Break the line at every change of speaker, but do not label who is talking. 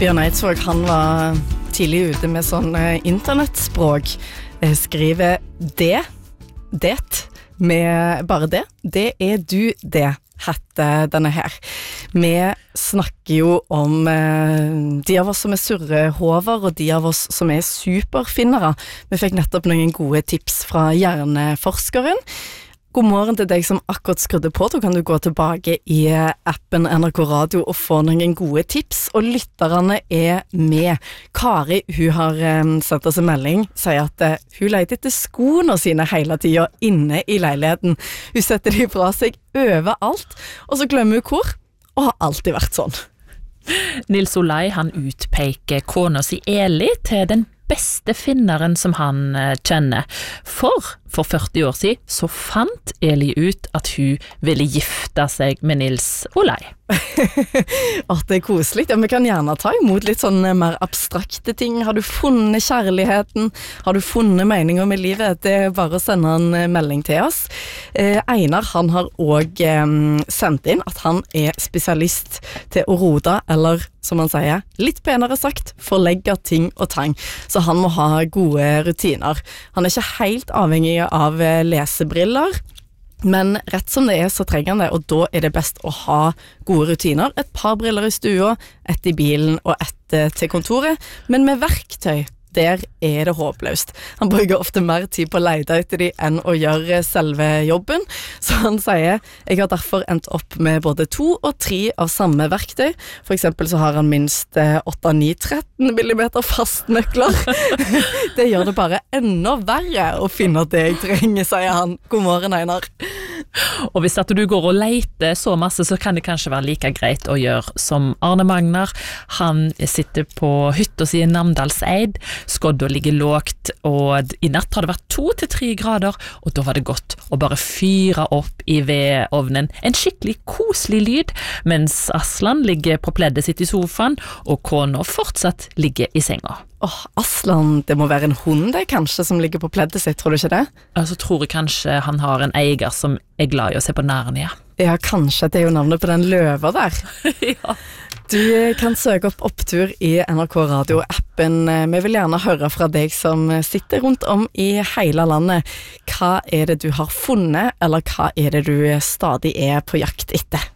Bjørn Eidsvåg, han var tidlig ute med sånn internettspråk. Skriver det med bare det. Det du det, heter denne her. Vi snakker jo om de av oss som surrehover, og de av oss som superfinnere. Vi fikk nettopp noen gode tips fra hjerneforskeren. God morgen til deg som akkurat skrudde på. Da kan du gå tilbake i appen NRK Radio og få noen gode tips, og lytterne med. Kari, hun har sendt oss en melding, sier at hun leter etter skoene sine hele tiden inne i leiligheten. Hun setter de fra seg overalt, og så glemmer hun hvor, og har alltid vært sånn.
Nils Olai, han utpeker kona si Eli til den beste finneren som han kjenner. For 40 år siden så fant Eli ut at hun ville gifte seg med Nils Olai.
Det koselig. Ja, vi kan gjerne ta imot litt sånn mer abstrakte ting. Har du funnet kjærligheten? Har du funnet meningen med livet? Det bare å sende en melding til oss. Einar, han har også sendt inn at han spesialist til å rode, eller som han sier, litt penere sagt, forlegge ting og tang. Så han må ha gode rutiner. Han ikke helt avhengig av lesebriller, men rett som det så trenger han det, og da det best å ha gode rutiner. Et par briller i stua, ett i bilen og ett til kontoret, men med verktøy. Der det håpløst. Han bruker ofte mer tid på å lete etter de enn å gjøre selve jobben. Så han sier, jeg har derfor endt opp med både 2 og 3 av samme verktøy. For eksempel så har han minst 8, 9, 13 millimeter fastnøkler. Det gjør det bare enda verre å finne det jeg trenger, sier han. God morgen, Einar.
Og hvis at du går og leter så masse, så kan det kanskje være like greit å gjøre som Arne Magnar. Han sitter på hytta si i Namdalseid. Skodda ligger lågt, og i natt har det vært 2 til 3 grader, og da var det godt å bare fyre opp i vedovnen. En skikkelig koselig lyd, mens Aslan ligger på pleddet sitt i sofaen, og kona fortsatt ligger i senga.
Aslan, det må være en hund det kanskje som ligger på pleddet sitt, tror du ikke det?
Så tror jeg kanskje han har en eier som glad i å se på Narnia.
Ja, kanskje det jo navnet på den løva der.
Ja.
Du kan søke opp Opptur i NRK Radio-appen. Vi vil gjerne høre fra deg som sitter rundt om i hele landet. Hva det du har funnet, eller hva det du stadig på jakt etter?